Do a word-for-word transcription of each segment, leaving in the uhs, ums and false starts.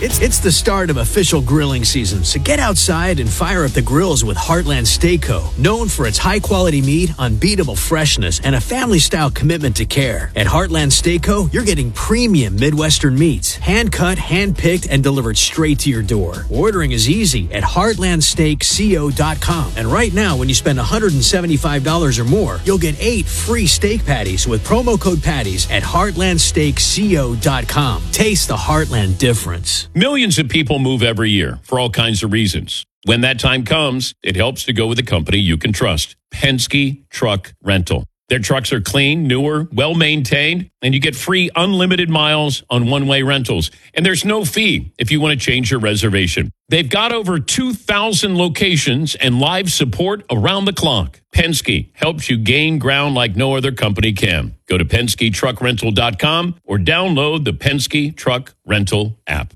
It's it's the start of official grilling season, so get outside and fire up the grills with Heartland Steak Co. Known for its high-quality meat, unbeatable freshness, and a family-style commitment to care. At Heartland Steak Co., you're getting premium Midwestern meats, hand-cut, hand-picked, and delivered straight to your door. Ordering is easy at heartland steak co dot com. And right now, when you spend one hundred seventy-five dollars or more, you'll get eight free steak patties with promo code PATTIES at heartland steak co dot com. Taste the Heartland difference. Millions of people move every year for all kinds of reasons. When that time comes, it helps to go with a company you can trust. Penske Truck Rental. Their trucks are clean, newer, well-maintained, and you get free unlimited miles on one-way rentals. And there's no fee if you want to change your reservation. They've got over two thousand locations and live support around the clock. Penske helps you gain ground like no other company can. Go to Penske Truck Rental dot com or download the Penske Truck Rental app.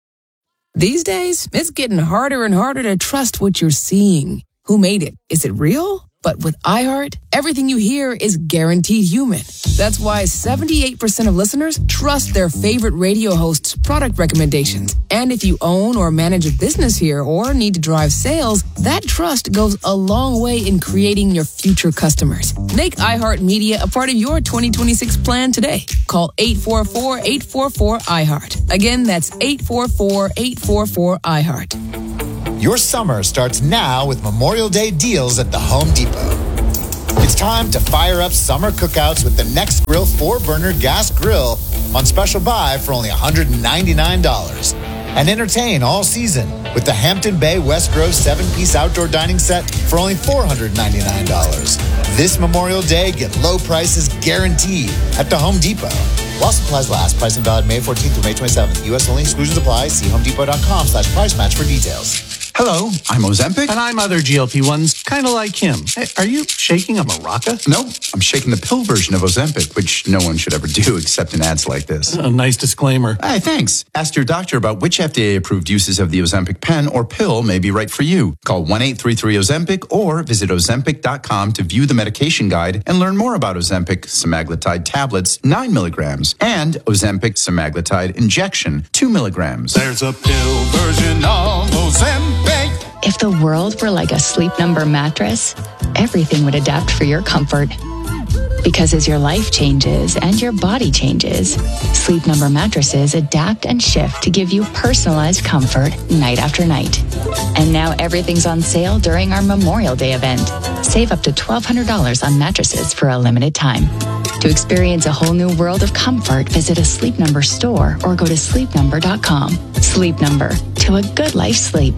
These days, it's getting harder and harder to trust what you're seeing. Who made it? Is it real? But with iHeart, everything you hear is guaranteed human. That's why seventy-eight percent of listeners trust their favorite radio host's product recommendations. And if you own or manage a business here or need to drive sales, that trust goes a long way in creating your future customers. Make iHeartMedia a part of your twenty twenty-six plan today. Call eight four four, eight four four, iHeart. Again, that's eight four four, eight four four, iHeart. Your summer starts now with Memorial Day deals at the Home Depot. It's time to fire up summer cookouts with the Next Grill four-burner gas grill on special buy for only one hundred ninety-nine dollars. And entertain all season with the Hampton Bay West Grove seven-piece outdoor dining set for only four hundred ninety-nine dollars. This Memorial Day, get low prices guaranteed at the Home Depot. While supplies last, pricing valid May fourteenth through May twenty-seventh. U S only, exclusions apply. See homedepot.com slash price match for details. Hello, I'm Ozempic. And I'm other G L P ones, kind of like him. Hey, are you shaking a maraca? No, I'm shaking the pill version of Ozempic, which no one should ever do except in ads like this. A nice disclaimer. Hey, thanks. Ask your doctor about which F D A-approved uses of the Ozempic pen or pill may be right for you. Call one eight three three Ozempic or visit ozempic dot com to view the medication guide and learn more about Ozempic semaglutide tablets, nine milligrams, and Ozempic semaglutide injection, two milligrams. There's a pill version of Ozempic. If the world were like a Sleep Number mattress, everything would adapt for your comfort. Because as your life changes and your body changes, Sleep Number mattresses adapt and shift to give you personalized comfort night after night. And now everything's on sale during our Memorial Day event. Save up to twelve hundred dollars on mattresses for a limited time. To experience a whole new world of comfort, visit a Sleep Number store or go to sleep number dot com. Sleep Number, to a good life sleep.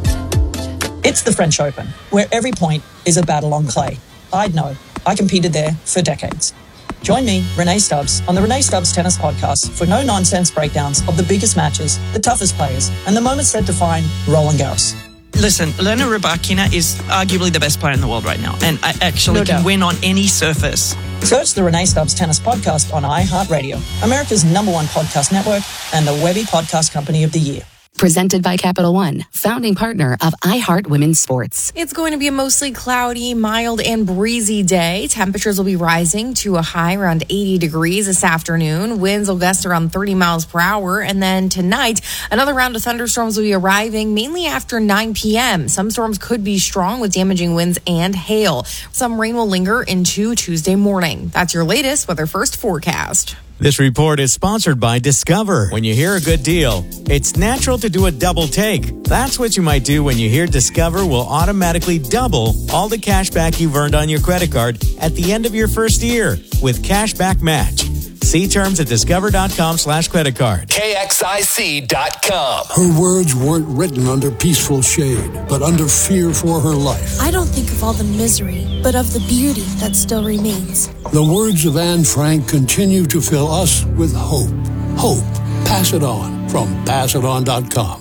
It's the French Open, where every point is a battle on clay. I'd know. I competed there for decades. Join me, Renee Stubbs, on the Renee Stubbs Tennis Podcast for no-nonsense breakdowns of the biggest matches, the toughest players, and the moments that define Roland Garros. Listen, Elena Rybakina is arguably the best player in the world right now, and I actually no can doubt. win on any surface. Search the Renee Stubbs Tennis Podcast on iHeartRadio, America's number one podcast network, and the Webby Podcast Company of the Year. Presented by Capital One, founding partner of iHeart Women's Sports. It's going to be a mostly cloudy, mild, and breezy day. Temperatures will be rising to a high around eighty degrees this afternoon. Winds will gust around thirty miles per hour. And then tonight, another round of thunderstorms will be arriving mainly after nine p.m. Some storms could be strong with damaging winds and hail. Some rain will linger into Tuesday morning. That's your latest Weather First forecast. This report is sponsored by Discover. When you hear a good deal, it's natural to do a double take. That's what you might do when you hear Discover will automatically double all the cash back you've earned on your credit card at the end of your first year with Cashback Match. See terms at discover.com slash credit card. K X I C dot com. Her words weren't written under peaceful shade, but under fear for her life. I don't think of all the misery, but of the beauty that still remains. The words of Anne Frank continue to fill us with hope. Hope. Pass it on from pass it on dot com.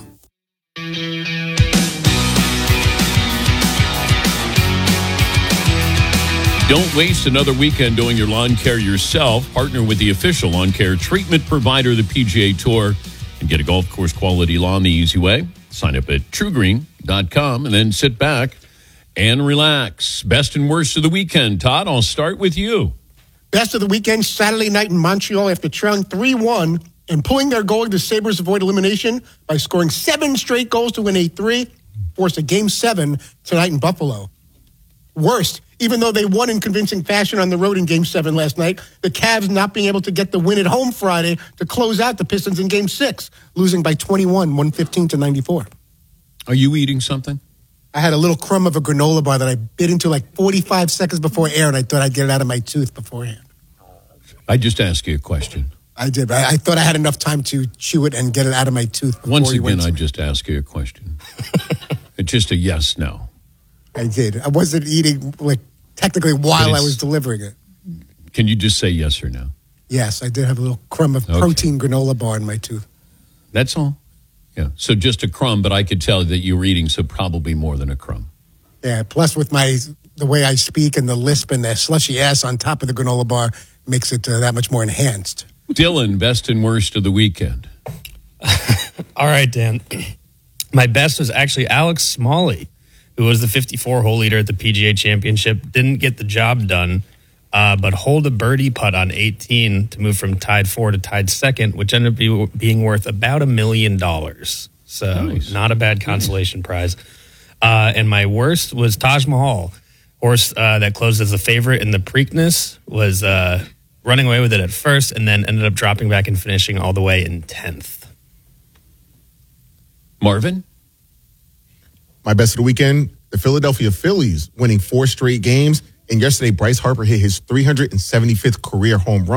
Don't waste another weekend doing your lawn care yourself. Partner with the official lawn care treatment provider of the P G A Tour and get a golf course quality lawn the easy way. Sign up at true green dot com and then sit back and relax. Best and worst of the weekend. Todd, I'll start with you. Best of the weekend, Saturday night in Montreal after trailing three one and pulling their goal, the Sabres avoid elimination by scoring seven straight goals to win eight three, forced a game seven tonight in Buffalo. Worst, even though they won in convincing fashion on the road in game seven last night, the Cavs not being able to get the win at home Friday to close out the Pistons in game six, losing by twenty-one, one fifteen to ninety-four. Are you eating something? I had a little crumb of a granola bar that I bit into like forty-five seconds before air, and I thought I'd get it out of my tooth beforehand. I just asked you a question. I did. I, I thought I had enough time to chew it and get it out of my tooth. Once again, I just asked you a question. It's just a yes, no. I did. I wasn't eating, like, technically while I was delivering it. Can you just say yes or no? Yes, I did have a little crumb of Okay. protein granola bar in my tooth. That's all? Yeah. So just a crumb, but I could tell that you were eating, so probably more than a crumb. Yeah, plus with my the way I speak and the lisp and the slushy ass on top of the granola bar makes it uh, that much more enhanced. Dylan, best and worst of the weekend. All right, Dan. My best was actually Alex Smalley, who was the fifty-four hole leader at the P G A Championship. Didn't get the job done, uh, but holed a birdie putt on eighteen to move from tied four to tied second, which ended up be, being worth about a million dollars. So Nice. not a bad consolation prize. Uh, and my worst was Taj Mahal, horse uh, that closed as a favorite in the Preakness, was uh, running away with it at first and then ended up dropping back and finishing all the way in tenth. Marvin? My best of the weekend, the Philadelphia Phillies winning four straight games. And yesterday, Bryce Harper hit his three hundred seventy-fifth career home run.